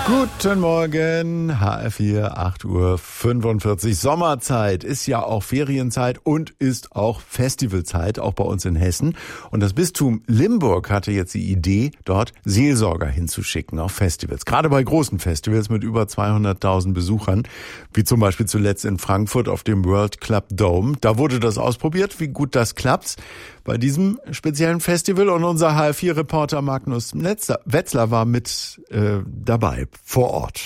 Guten Morgen, HR4, 8:45 Uhr. Sommerzeit ist ja auch Ferienzeit und ist auch Festivalzeit, auch bei uns in Hessen. Und das Bistum Limburg hatte jetzt die Idee, dort Seelsorger hinzuschicken auf Festivals. Gerade bei großen Festivals mit über 200.000 Besuchern, wie zum Beispiel zuletzt in Frankfurt auf dem World Club Dome. Da wurde das ausprobiert, wie gut das klappt bei diesem speziellen Festival. Und unser HR4-Reporter Magnus Wetzler war mit dabei vor Ort.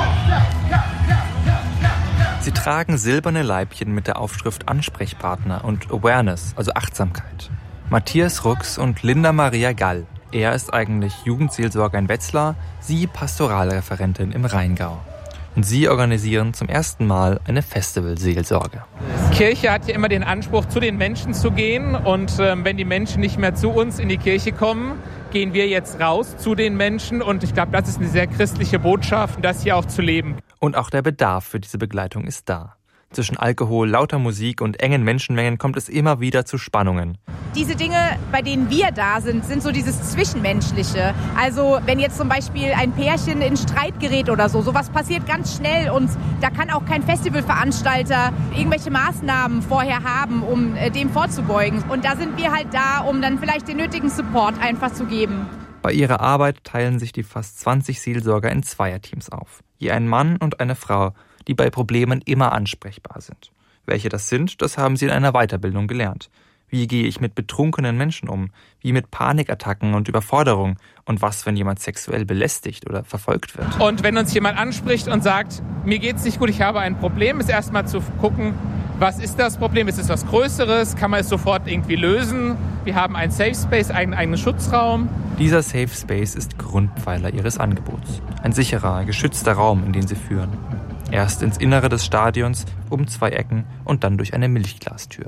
Sie tragen silberne Leibchen mit der Aufschrift Ansprechpartner und Awareness, also Achtsamkeit. Matthias Rux und Linda Maria Gall. Er ist eigentlich Jugendseelsorger in Wetzlar, sie Pastoralreferentin im Rheingau. Und sie organisieren zum ersten Mal eine Festivalseelsorge. Kirche hat ja immer den Anspruch, zu den Menschen zu gehen. Und wenn die Menschen nicht mehr zu uns in die Kirche kommen, gehen wir jetzt raus zu den Menschen. Und ich glaube, das ist eine sehr christliche Botschaft, das hier auch zu leben. Und auch der Bedarf für diese Begleitung ist da. Zwischen Alkohol, lauter Musik und engen Menschenmengen kommt es immer wieder zu Spannungen. Diese Dinge, bei denen wir da sind, sind so dieses Zwischenmenschliche. Also wenn jetzt zum Beispiel ein Pärchen in Streit gerät oder so, sowas passiert ganz schnell und da kann auch kein Festivalveranstalter irgendwelche Maßnahmen vorher haben, um dem vorzubeugen. Und da sind wir halt da, um dann vielleicht den nötigen Support einfach zu geben. Bei ihrer Arbeit teilen sich die fast 20 Seelsorger in Zweierteams auf. Je ein Mann und eine Frau, die bei Problemen immer ansprechbar sind. Welche das sind, das haben sie in einer Weiterbildung gelernt. Wie gehe ich mit betrunkenen Menschen um? Wie mit Panikattacken und Überforderung? Und was, wenn jemand sexuell belästigt oder verfolgt wird? Und wenn uns jemand anspricht und sagt, mir geht's nicht gut, ich habe ein Problem, ist erstmal zu gucken, was ist das Problem? Ist es was Größeres? Kann man es sofort irgendwie lösen? Wir haben einen Safe Space, einen eigenen Schutzraum. Dieser Safe Space ist Grundpfeiler ihres Angebots. Ein sicherer, geschützter Raum, in den sie führen. Erst ins Innere des Stadions, um 2 Ecken und dann durch eine Milchglastür.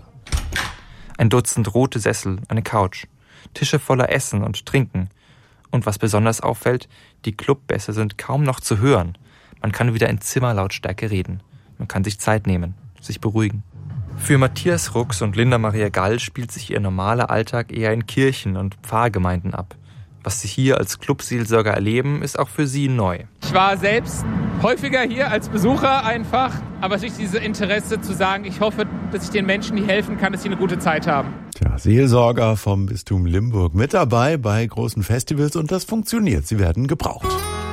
Ein Dutzend rote Sessel, eine Couch, Tische voller Essen und Trinken. Und was besonders auffällt, die Clubbässe sind kaum noch zu hören. Man kann wieder in Zimmerlautstärke reden. Man kann sich Zeit nehmen, sich beruhigen. Für Matthias Rux und Linda Maria Gall spielt sich ihr normaler Alltag eher in Kirchen und Pfarrgemeinden ab. Was sie hier als Clubseelsorger erleben, ist auch für sie neu. Ich war selbst häufiger hier als Besucher einfach, aber durch dieses Interesse zu sagen, ich hoffe, dass ich den Menschen hier helfen kann, dass sie eine gute Zeit haben. Tja, Seelsorger vom Bistum Limburg mit dabei bei großen Festivals und das funktioniert. Sie werden gebraucht.